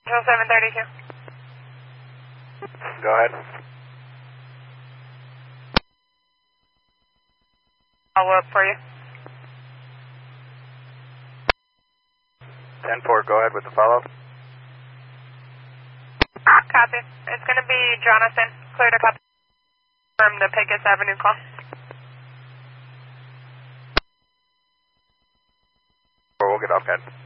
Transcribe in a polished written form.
732. Go ahead. Follow up for you. 10-4, go ahead with the follow-up. Copy. It's going to be Jonathan. Clear to copy from the Pecos Avenue call. We'll get off, Ed.